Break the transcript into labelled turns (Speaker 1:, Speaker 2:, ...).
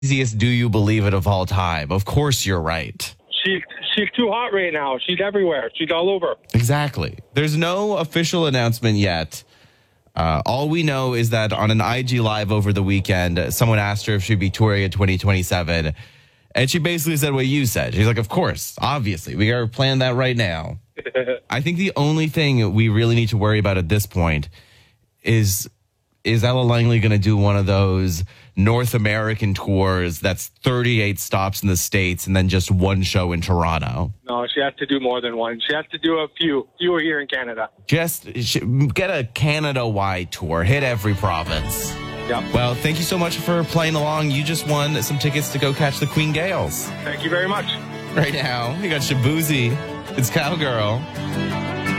Speaker 1: Easiest do you believe it of all time. Of course you're right.
Speaker 2: She's too hot right now. She's everywhere. She's all over.
Speaker 1: Exactly. There's no official announcement yet. All we know is that on an IG Live over the weekend, someone asked her if she'd be touring in 2027. And she basically said what you said. She's like, of course, obviously. We got to plan that right now. I think the only thing we really need to worry about at this point is Ella Langley going to do one of those North American tours that's 38 stops in the States and then just one show in Toronto?
Speaker 2: No, she has to do more than one. She has to do a few here in Canada.
Speaker 1: Just get a Canada-wide tour. Hit every province.
Speaker 2: Yep.
Speaker 1: Well, thank you so much for playing along. You just won some tickets to go catch the Queen Gales.
Speaker 2: Thank you very much.
Speaker 1: Right now, we got Shabuzi. It's Cowgirl.